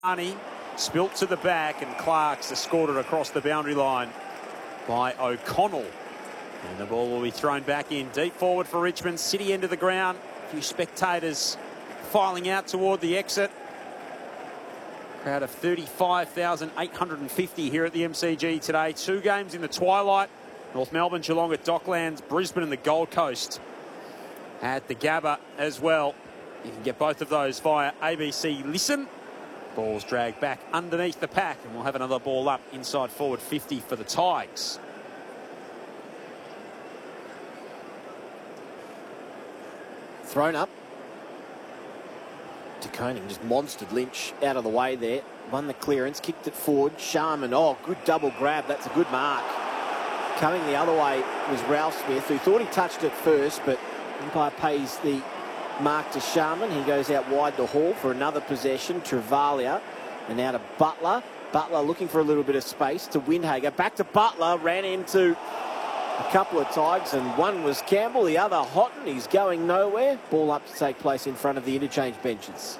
Arnie spilt to the back, and Clark's scored it across the boundary line by O'Connell. And the ball will be thrown back in. Deep forward for Richmond. City end of the ground. A few spectators filing out toward the exit. Crowd of 35,850 here at the MCG today. 2 games in the twilight. North Melbourne, Geelong at Docklands, Brisbane and the Gold Coast at the Gabba as well. You can get both of those via ABC Listen. Ball's dragged back underneath the pack, and we'll have another ball up inside forward 50 for the Tigers. Thrown up. De Koning just monstered Lynch out of the way there. Won the clearance, kicked it forward. Sharman, oh, good double grab. That's a good mark. Coming the other way was Ralph Smith, who thought he touched it first, but umpire pays the mark to Sharman. He goes out wide to Hall for another possession. Travalia, and now to Butler. Butler looking for a little bit of space to Windhager. Back to Butler, ran into a couple of Tigers, and one was Campbell, the other Houghton. He's going nowhere. Ball up to take place in front of the interchange benches.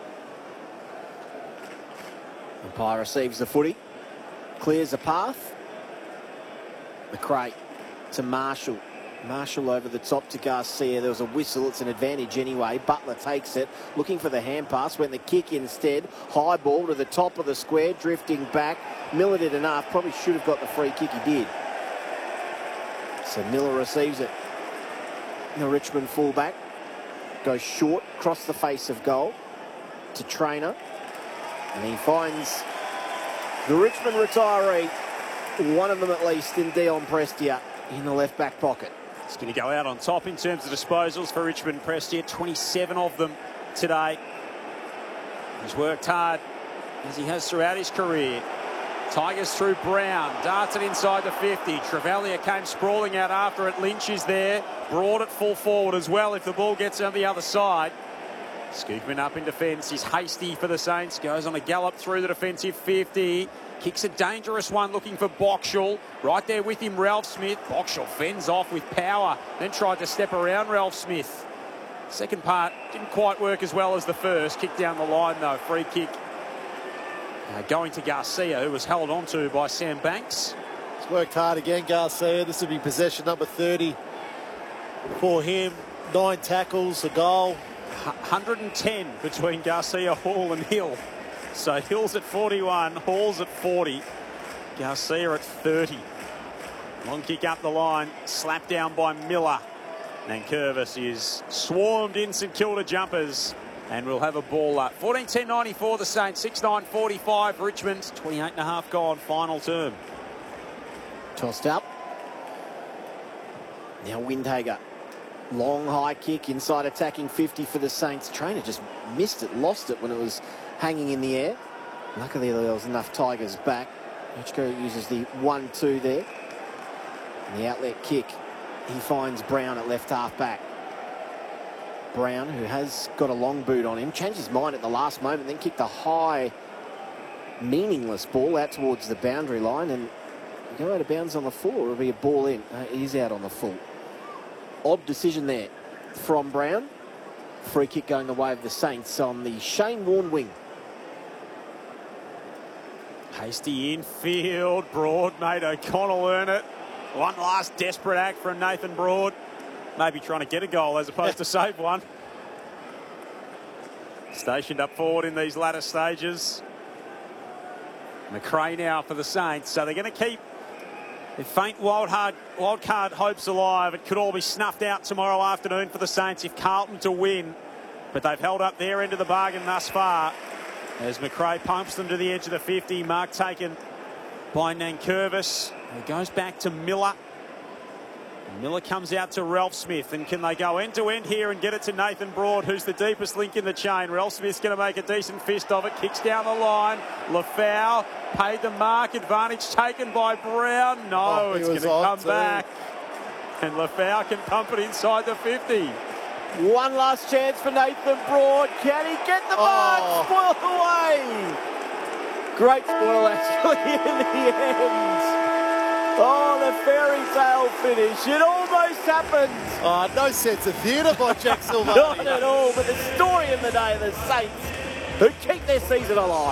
Umpire receives the footy, clears the path. McRae to Marshall. Marshall over the top to Garcia. There was a whistle. It's an advantage anyway. Butler takes it, looking for the hand pass. Went the kick instead. High ball to the top of the square, drifting back. Miller did enough. Probably should have got the free kick. He did. So Miller receives it. The Richmond fullback goes short, across the face of goal to Trainer. And he finds the Richmond retiree, one of them at least, in Dion Prestia, in the left back pocket. He's going to go out on top in terms of disposals for Richmond. Prestia, 27 of them today. He's worked hard, as he has throughout his career. Tigers through Brown, darts it inside the 50. Travalia came sprawling out after it. Lynch is there, brought it full forward as well if the ball gets on the other side. Scoopman up in defence. He's hasty for the Saints. Goes on a gallop through the defensive 50. Kicks a dangerous one looking for Boxall. Right there with him, Ralph Smith. Boxall fends off with power, then tried to step around Ralph Smith. Second part didn't quite work as well as the first. Kick down the line though, free kick. Going to Garcia, who was held onto by Sam Banks. He's worked hard again, Garcia. This will be possession number 30 for him. 9 tackles, a goal. 110 between Garcia, Hall and Hill. So Hill's at 41, Hall's at 40, Garcia at 30. Long kick up the line, slapped down by Miller. And Curvis is swarmed in St Kilda jumpers. And we'll have a ball up. 14-10-94 the Saints, 6-9-45 Richmond, 28.5 gone, final term. Tossed up. Now Windhager. Long high kick inside attacking 50 for the Saints. Trainer just missed it, lost it when it was hanging in the air. Luckily there was enough Tigers back. Hitchcock uses the 1-2 there. And the outlet kick. He finds Brown at left half back. Brown, who has got a long boot on him, changed his mind at the last moment, then kicked a high, meaningless ball out towards the boundary line, and go out of bounds on the full, or it'll be a ball in. It is out on the full. Odd decision there from Brown. Free kick going the way of the Saints on the Shane Warne wing. Hasty infield. Broad made O'Connell earn it. One last desperate act from Nathan Broad. Maybe trying to get a goal as opposed to save one. Stationed up forward in these latter stages. McRae now for the Saints. So they're going to keep their faint wild card hopes alive. It could all be snuffed out tomorrow afternoon for the Saints if Carlton to win. But they've held up their end of the bargain thus far. As McRae pumps them to the edge of the 50. Mark taken by Nankervis. It goes back to Miller. Miller comes out to Ralph Smith, and can they go end-to-end here and get it to Nathan Broad, who's the deepest link in the chain? Ralph Smith's going to make a decent fist of it, kicks down the line. Lafau paid the mark, advantage taken by Brown. No, it's going to come back. And Lafau can pump it inside the 50. One last chance for Nathan Broad. Can he get the mark? Spoiled away. Great spoil actually in the end. Oh, the fairy tale finish. It almost happened. Oh, no sense of theatre by Jack Silvani. Not at all, but the story of the day, the Saints, who keep their season alive.